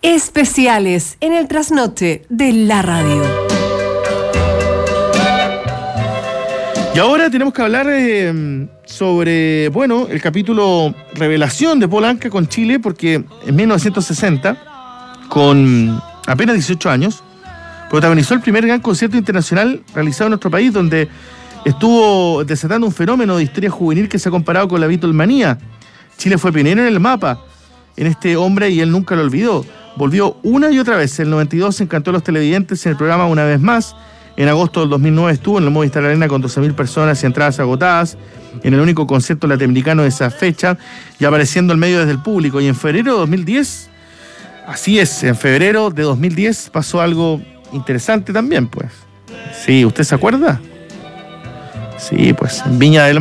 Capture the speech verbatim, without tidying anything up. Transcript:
Especiales en el trasnoche de la radio. Y ahora tenemos que hablar eh, sobre, bueno, el capítulo Revelación de Paul Anka con Chile, porque en mil novecientos sesenta, con apenas dieciocho años, protagonizó el primer gran concierto internacional realizado en nuestro país, donde estuvo desatando un fenómeno de histeria juvenil que se ha comparado con la Beatlemanía. Chile fue pionero en el mapa en este hombre y él nunca lo olvidó. Volvió una y otra vez. En el noventa y dos encantó a los televidentes en el programa Una Vez Más. En agosto del dos mil nueve estuvo en el Movistar Arena con doce mil personas y entradas agotadas, en el único concierto latinoamericano de esa fecha, y apareciendo al medio desde el público. Y en febrero de dos mil diez, así es, en febrero de dos mil diez pasó algo interesante también, pues. Sí, ¿usted se acuerda? Sí, pues en Viña del